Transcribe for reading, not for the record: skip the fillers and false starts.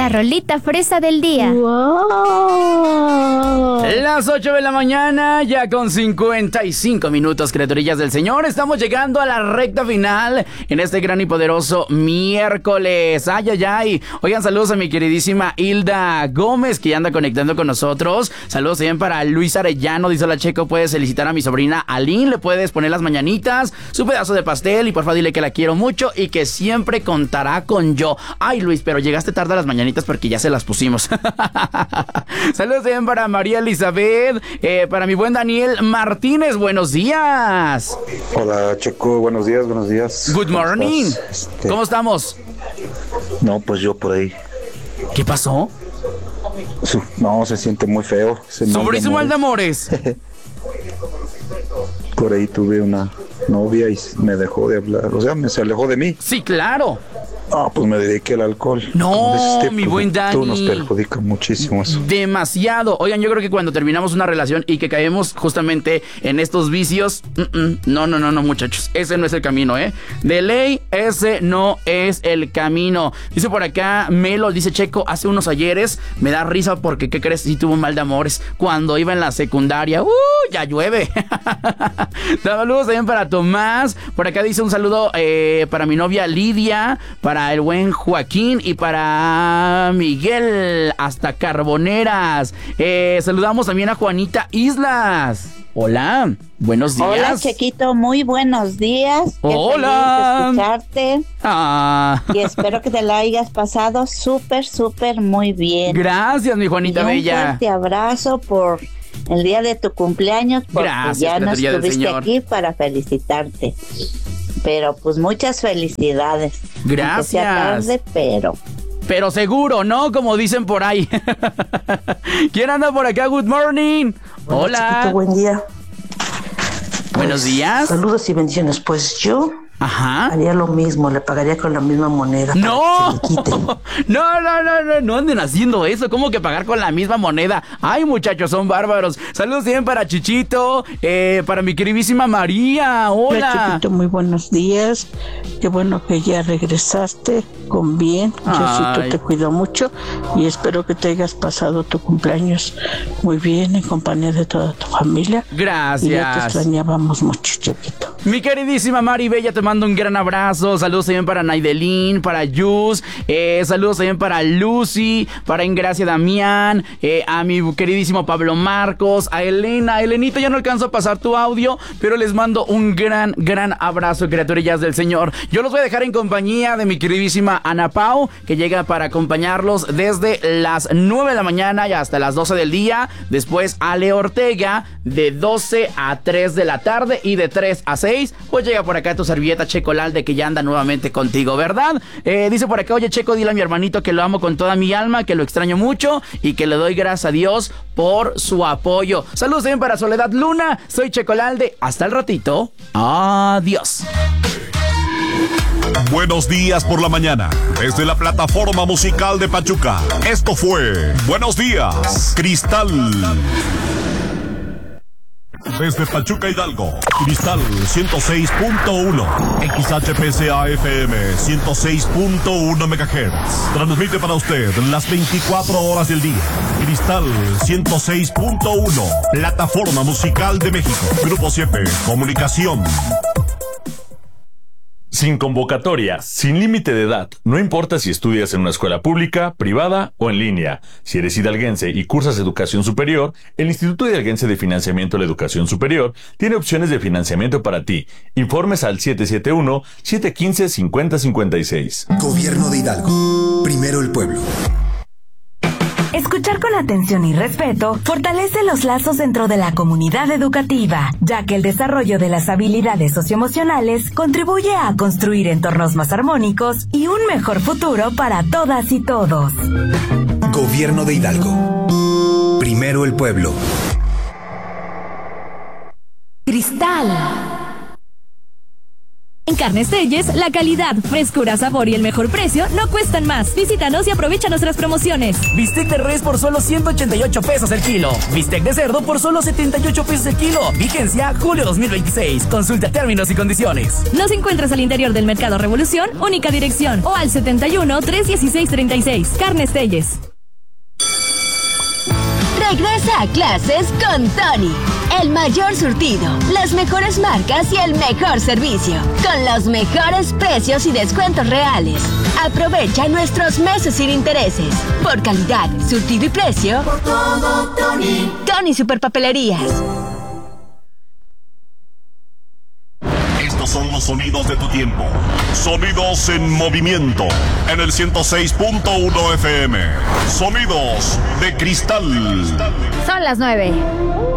rolita fresa del día. Wow. Las 8 de la mañana, ya con 55 minutos, criaturillas del Señor. Estamos llegando a la recta final en este gran y poderoso miércoles. Ay, ay, ay. Oigan, saludos a mi queridísima Hilda Gómez, que ya anda conectando con nosotros. Saludos también para Luis Arellano. Dice: hola, Checo, puedes felicitar a mi sobrina Aline, le puedes poner las mañanitas, su pedazo de pastel, y por favor dile que la quiero mucho y que siempre contará con yo. Ay, Luis, pero llegaste tarde a las mañanitas porque ya se las pusimos. Saludos también para María Elizabeth, para mi buen Daniel Martínez. Buenos días. Hola, Checo, buenos días, buenos días. Good morning. ¿Cómo estamos? No, pues yo por ahí. ¿Qué pasó? No, se siente muy feo. Sobre su mal de amores. Por ahí tuve una novia y me dejó de hablar, o sea, se alejó de mí. Sí, claro. Pues me dediqué al alcohol. No, mi buen Dani. Tú nos perjudica muchísimo eso. Demasiado. Oigan, yo creo que cuando terminamos una relación y que caemos justamente en estos vicios, no, muchachos. Ese no es el camino, ¿eh? De ley, ese no es el camino. Dice por acá, Melo, dice: Checo, hace unos ayeres me da risa porque, ¿qué crees? Sí tuvo un mal de amores cuando iba en la secundaria. Ya llueve. Saludos también para Tomás. Por acá dice un saludo para mi novia Lidia, para el buen Joaquín y para Miguel hasta Carboneras. Saludamos también a Juanita Islas. Hola, buenos días. Hola, Chequito, muy buenos días. Hola. Qué feliz de escucharte. Y espero que te la hayas pasado súper muy bien. Gracias, mi Juanita bella. Un fuerte abrazo por el día de tu cumpleaños, porque gracias, ya no estuviste aquí para felicitarte. Pero pues muchas felicidades. Gracias. Aunque sea tarde, pero seguro, ¿no? Como dicen por ahí. ¿Quién anda por acá? Good morning. Hola. Chiquito, buen día. Buenos días. Saludos y bendiciones. Pues yo haría lo mismo, le pagaría con la misma moneda. ¡No! Para que se le quite. No anden haciendo eso. ¿Cómo que pagar con la misma moneda? Ay, muchachos, son bárbaros. Saludos bien para Chichito, para mi queridísima María. Hola. Hola, Chiquito, muy buenos días. Qué bueno que ya regresaste con bien. Diosito te cuidó mucho y espero que te hayas pasado tu cumpleaños muy bien en compañía de toda tu familia. Gracias. Y ya te extrañábamos mucho, Chiquito. Mi queridísima Mari Bella, te mando un gran abrazo. Saludos también para Naidelín, para Yus, saludos también para Lucy, para Ingracia Damián, a mi queridísimo Pablo Marcos, a Elena. Elenita, ya no alcanzo a pasar tu audio, pero les mando un gran abrazo, criaturillas del Señor. Yo los voy a dejar en compañía de mi queridísima Ana Pau, que llega para acompañarlos desde las 9 de la mañana y hasta las 12 del día. Después Ale Ortega, de 12 a 3 de la tarde, y de 3 a 6 pues llega por acá tu servilleta Checo Lalde, que ya anda nuevamente contigo, ¿verdad? Dice por acá: oye, Checo, dile a mi hermanito que lo amo con toda mi alma, que lo extraño mucho y que le doy gracias a Dios por su apoyo. Saludos también para Soledad Luna. Soy Checo Lalde. Hasta el ratito. Adiós. Buenos días por la mañana, desde la plataforma musical de Pachuca. Esto fue Buenos Días, Cristal. Desde Pachuca, Hidalgo, Cristal 106.1, XHPCA FM 106.1 MHz. Transmite para usted las 24 horas del día. Cristal 106.1, plataforma musical de México. Grupo 7, Comunicación. Sin convocatoria, sin límite de edad, no importa si estudias en una escuela pública, privada o en línea. Si eres hidalguense y cursas educación superior, el Instituto Hidalguense de Financiamiento de la Educación Superior tiene opciones de financiamiento para ti. Informes al 771-715-5056. Gobierno de Hidalgo. Primero el pueblo. Escuchar con atención y respeto fortalece los lazos dentro de la comunidad educativa, ya que el desarrollo de las habilidades socioemocionales contribuye a construir entornos más armónicos y un mejor futuro para todas y todos. Gobierno de Hidalgo. Primero el pueblo. Cristal. En Carnes Telles, la calidad, frescura, sabor y el mejor precio no cuestan más. Visítanos y aprovecha nuestras promociones. Bistec de res por solo 188 pesos el kilo. Bistec de cerdo por solo 78 pesos el kilo. Vigencia julio 2026. Consulta términos y condiciones. Nos encuentras al interior del Mercado Revolución, única dirección, o al 71-316-36. Carnes Telles. Regresa a clases con Tony. El mayor surtido, las mejores marcas y el mejor servicio. Con los mejores precios y descuentos reales. Aprovecha nuestros meses sin intereses. Por calidad, surtido y precio. Por todo, Tony. Tony Superpapelerías. Estos son los sonidos de tu tiempo. Sonidos en movimiento. En el 106.1 FM. Sonidos de cristal. Son las 9.